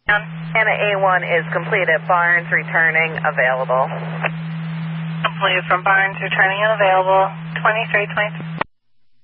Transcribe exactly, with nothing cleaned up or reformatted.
Anna A one is completed. Barnes returning available. Completed from Barnes returning unavailable. twenty-three twenty-three.